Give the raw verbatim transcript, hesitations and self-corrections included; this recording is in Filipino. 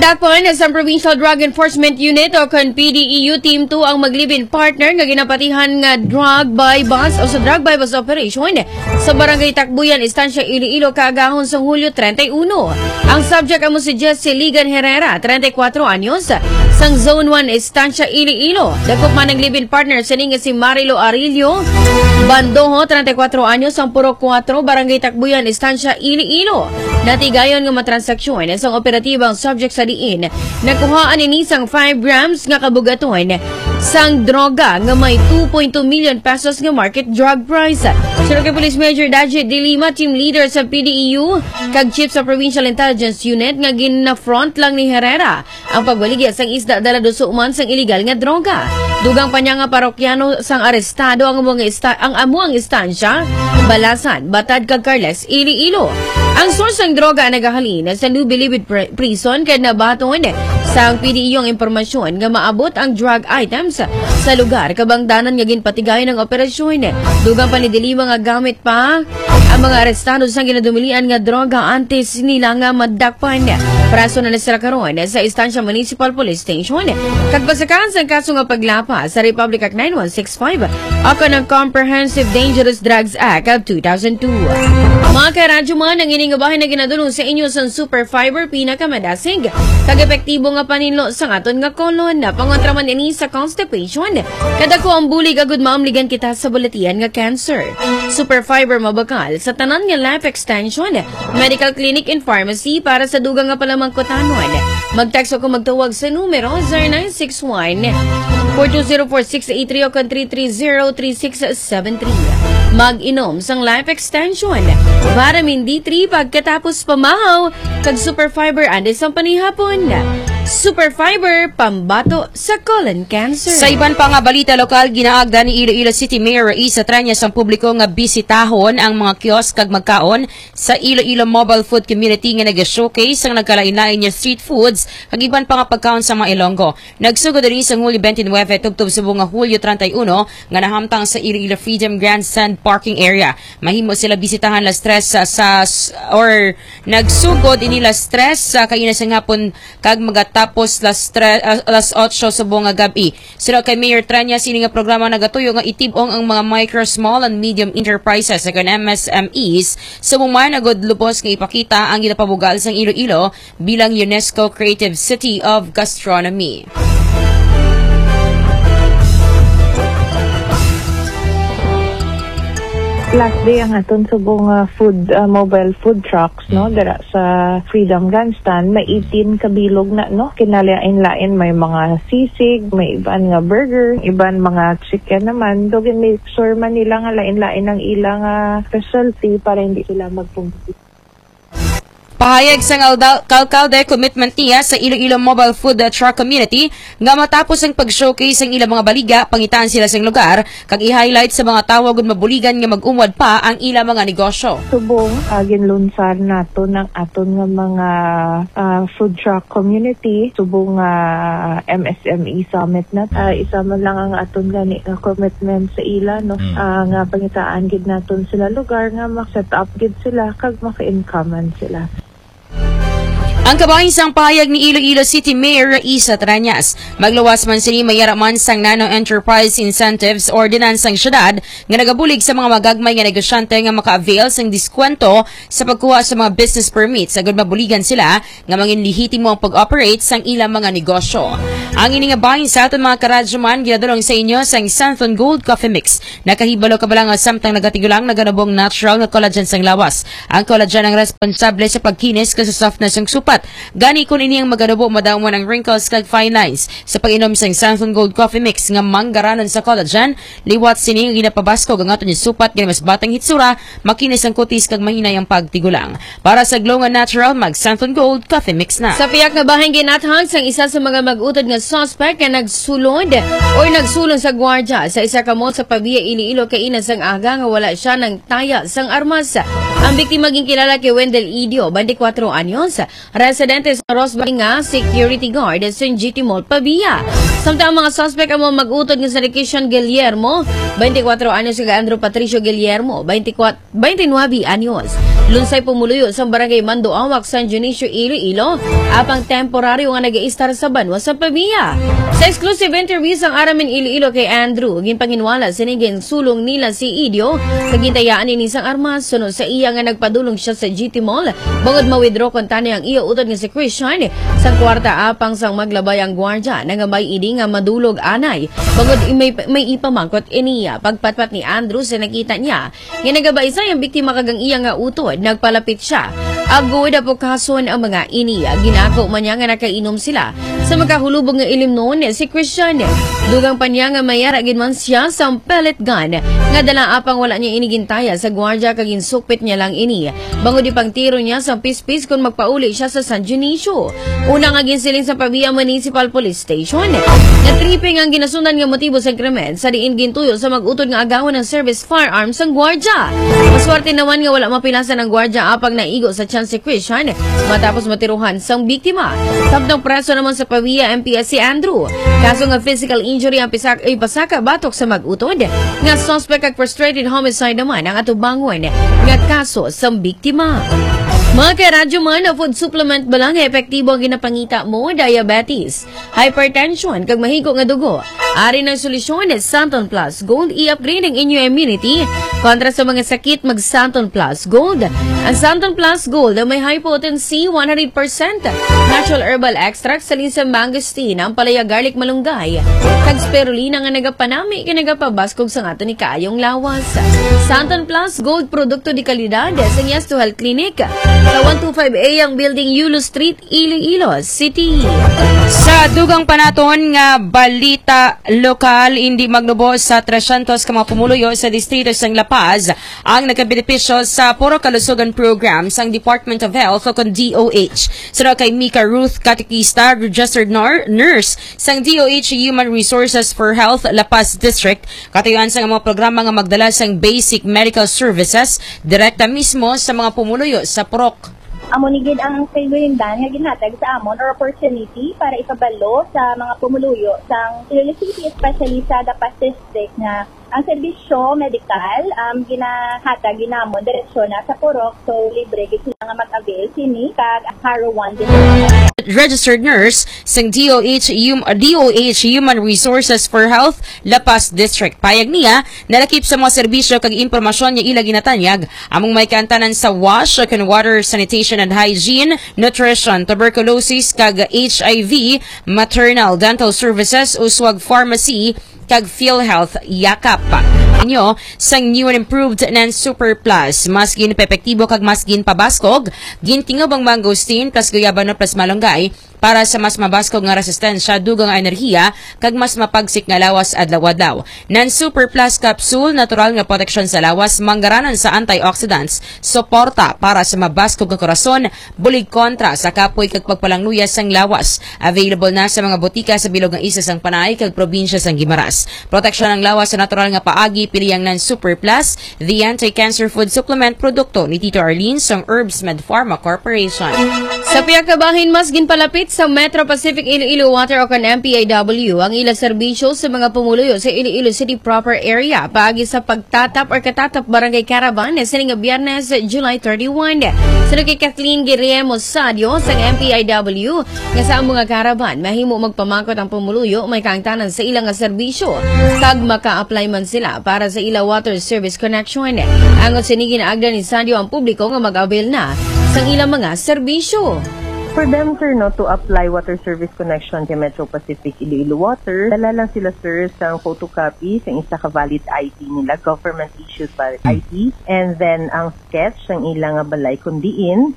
Gidakpan sa Provincial Drug Enforcement Unit o kan P D E U Team two ang maglibin partner nga ginapatihan nga drug by bus o sa drug by bus operation sa Barangay Takbuyan, Estancia Iloilo, kaagahon sa Hulyo thirty-one. Ang subject amo si Jesse Ligan Herrera, thirty-four anyos, sang Zone one Estancia Iloilo. Dakop man ang libin partner sa nga si Marilo Arilio Bandoho, thirty-four anyos, ang Puro four, Barangay Takbuyan, Estancia Iloilo. Natigayon nga matransaksyon sa operatibang subject sa diin. Nakuhaan ni sang five grams nga kabugaton sang droga nga may two point two million pesos nga market drug price. Sino kay Police Major Dajet De Lima, team leader sa P D E U, kag chief sa Provincial Intelligence Unit nga gina-front lang ni Herrera ang pagbaligya sang isda dala do suman sang illegal nga droga. Dugang pa niya nga parokyano sang arestado ang mga ista ang amuang istansya, Balasan, Batad kag Carles, Iloilo. Ang source ng droga nagahalin sa New Bilibid Prison kaya nabaton sa P D E U ang impormasyon nga maabot ang drug items sa lugar kabangdanan nga ginpatigayon ng operasyon. Dugang pa ni Dilima nga gamit pa ang mga arestado sa ginadumilian nga droga antes nila nga madakpan. Praso na sila karon sa Estancia Municipal Police Station. Kagpasakaan sa kaso nga paglapa sa Republic Act nine one six five ako ng Comprehensive Dangerous Drugs Act of two thousand two. Mga karadyo man, ang ining bahay na ginadulong sa inyo sa Super Fiber pinakamadasig. Kag-epektibo nga paninlo sa aton nga kolon na pangontraman ini sa constipation. Kada ko ang bulig agud maamligan kita sa bulatian nga cancer. Super Fiber mabakal sa tanan nga life extension, medical clinic and pharmacy para sa dugang nga palamang kutanon. Mag-text o kung magtawag sa numero zero nine six one, four two zero, four six eight three o kan three three zero, three six seven three. Mag-inom sang life extension. Vitamin D three pagkatapos pamahaw kag Super Fiber ande sang panihapon. Super Fiber pambato sa colon cancer. Sa iban pa nga balita lokal, ginaagda ni Iloilo City Mayor Isa Trañas ang publiko nga bisitahon ang mga kiosk kag magkaon sa Iloilo Mobile Food Community nga nag-showcase ang nagkalain-lain niya street foods kag iban pa nga pagkaon sa mga Ilonggo. Nagsugod diri sa Hulyo twenty-nine tubtob sa bunga Hulyo thirty-one nga nahamtang sa Iloilo Freedom Grandstand parking area. Mahimo sila bisitahan la stress sa, sa or nagsugod inila stress sa kaina sa ngapon kag magat tapos las, tre, uh, las eight sa bunga gabi. Sila kay Mayor Trañas ini nga programa nagatuyo nga itibong ang mga micro, small and medium enterprises sa M S M Es sa mumay nagod lubos nga ipakita ang ginapabugal sang Iloilo bilang UNESCO Creative City of Gastronomy. Last day ang aton subong uh, food uh, mobile food trucks no dara sa Freedom Grandstand may eighteen kabilog na no kinalain-lain, may mga sisig, may iban nga burger, iban mga chicken naman dogin make sure man nila nga lain-lain ang ilang uh, specialty para hindi sila magpumpi. Pahayag sa Calcalde commitment niya sa Iloilo Mobile Food Truck Community nga matapos ang pag-showcase ang ilang mga baliga, pangitaan sila sa lugar, kag i-highlight sa mga tawag ug mabuligan nga mag-umwad pa ang ilang mga negosyo. Subong uh, ginlunsad nato ng aton nga mga uh, food truck community, subong uh, M S M E Summit na. Uh, isa man lang ang aton gani uh, commitment sa ila no, uh, nga pangitaan gid naton sila lugar nga mak-set up gid sila kag maka-income sila. Ang kabahin sang pahayag ni Iloilo City Mayor Isa Trañas. Magluwas man sini mayaraman sang Nano Enterprise Incentives Ordinance sang syudad nga nagabulig sa mga magagmay nga negosyante nga maka-avail sang diskwento sa pagkuha sa mga business permits agud mabuligan sila nga mangin lehitimo ang pag-operate sang ilang mga negosyo. Ang ini nga bahin sa aton mga karadyoman ginadulong sa inyo sang Santhon Gold Coffee Mix. Nakahibalo ka ba lang samtang nagatigulang naganabong natural nga collagen sang lawas. Ang collagen ang responsable sa pagkinis sa softness ng supat. Gani kun ini ang magadubo madawon ang wrinkles kag fine lines sa pag-inom sang Santhon Gold Coffee Mix nga manggaranon sa collagen. Liwat sini nga ginapabasko ang aton supat nga mas batang hitsura, makinis ang kutis kag mahinay ang pagtigulang. Para sa glow nga natural, mag Santhon Gold Coffee Mix na. Sa piyak na bahay ginathang sang isa sa mga mag-utod nga suspect nga nagsulod o nagsulong sa gwardya sa isa ka mall sa Pabia, Iloilo kay ina sang aga nga wala siya ng taya sang armas. Ang biktima maging kilala kay Wendell Idio, twenty-four anyos, residente sa Rosby nga security guard sa G T Mall Pabia. Samtang mga suspect ang mga mag-utod nga sa Christian Guillermo, twenty-four anyos, kay Andrew Patricio Guillermo, twenty-nine anyos. lunsay pumuluyo sa barangay Mandoawak, San Dionisio, Iloilo, apang temporaryo nga nag-iistar sa banwa sa Pamilya. Sa exclusive interview sang Aramin Iloilo kay Andrew, ginpanginwala siniging sulong nila si Idio, kagintayaan ni isang armas, sunod sa iya nga nagpadulong siya sa G T Mall, bangod ma-withdraw kon tani ang iya utod nga si Christian, sa kwarta apang sang maglabay ang gwardya, nangambay idi nga madulog anay, bangod may, may ipamangkot iniya, pagpatpat ni Andrew sa nakita niya, nga nagabay sa yung biktima kagang iya nga utod, nagpalapit siya. Agod na po kason ang mga iniya, ginako man niya nga nakainom sila. Sa magkahulubog nga ilim noon, si Christian, dugang pa niya nga mayara ginman siya sa pellet gun, nga dala apang wala niya inigintaya sa gwardya kagin sukpit niya lang ini. Bangod di pang tiro niya sa pispis kung magpauli siya sa San Dionisio. Una nga ginsiling sa Pavia Municipal Police Station. Nga tripping ang ginasundan nga motibo sa krimen, sa diin gintuyo sa mag-utod nga agawan ng service firearms ang gwardya. Maswerte naman nga wala mapilasan ang gwardya apang naigo sa si Christian matapos matiruhan sang biktima. Samtang preso naman sa Pavia M P S si Andrew. Kaso nga physical injury ang pisak ay pasaka batok sa mag-utod. Nga suspect kag frustrated homicide naman ang atubangon nga kaso sang biktima. Mga karadyo man, na food supplement ba lang epektibo ang ginapangita mo? Diabetes, hypertension, kag mahigo nga dugo. Ari ng solusyon is Santon Plus Gold, i-upgrade ang inyong immunity kontra sa mga sakit mag Santon Plus Gold. Ang Santon Plus Gold may high potency one hundred percent natural herbal extract sa linsang mangosteen, ang palaya garlic malunggay, kag spirulina nga nagapanami ka nagapabaskog sa ngato ni kaayong lawas. Santon Plus Gold, produkto di kalidad sa Yes to Health Clinic sa one twenty-five A ang Building Yulo Street, Iloilo City. Sa dugang panaton nga balita lokal, hindi magnubos sa three hundred ka mga pumuluyo sa distrito sang La Paz ang nagkabenepisyo sa Puro Kalusugan Program sang Department of Health o kon D O H. Sino kay Mika Ruth Katikista, registered nurse sang D O H Human Resources for Health La Paz District, katayuan sa mga programa nga magdala sang basic medical services direkta mismo sa mga pumuluyo sa Purok. Amonigid ang kailangan nga ginhatag sa amon or opportunity para ipabalo sa mga pumuluyo sang Iloilo City, especially sa La Paz District, na ang serbisyo medical um, ginahatag ginamon diretsyon na sa Purok, so libre gid sila nga mag-avail sini kag Haro one District. Registered nurse sang D O H hum, D O H Human Resources for Health La Paz District. Payag niya nalakip sa mga serbisyo kag impormasyon niya ila ginatanyag among may kantanan sa wash and water, sanitation and hygiene, nutrition, tuberculosis kag H I V, maternal dental services, uswag pharmacy kag PhilHealth yakap. Inyo sang new and improved nan Super Plus, mas ginepektibo kag mas ginpabaskog, gintingob ang mangosteen plus guyabano plus malunggay para sa mas mabaskog nga resistensya, dugang enerhiya kag mas mapagsik nga lawas adlaw-adlaw. Nan Super Plus capsule, natural nga protection sa lawas, manggaranan sa antioxidants, suporta para sa mabaskog nga korason, bulig kontra sa kapoy kag pagpalangluyas sang lawas. Available na sa mga botika sa bilog nga isa sang Panay kag probinsya sang Guimaras. Proteksyon ng lawas sa natural nga paagi, piliyang nan Super Plus, the anti-cancer food supplement produkto ni Tito Arlene sang Herbs Med Pharma Corporation. Sa piyakabahin mas ginpalapit sa Metro Pacific Iloilo Water o kan M P I W ang ilang serbisyo sa mga pumuluyo sa Iloilo City proper area paagi sa pagtatap or katatap barangay Caravan sa nga Biyernes, July thirty-first. Sa kay Kathleen Guerrero Sadio sa M P I W nga sa mga Caravan mahimo magpamangkot ang pumuluyo may kaangtanan sa ilang nga serbisyo kag maka-apply man sila para sa ilang water service connection. Ang sinigi na agda ni Sadio ang publiko nga mag-avail na sa ilang mga serbisyo. For them, sir, no, to apply water service connection kay Metro Pacific Iloilo Water, dala lang sila, sir, sa photocopy sa isa ka valid I D nila, government issued valid I D, and then ang sketch ng ilang balay kundiin,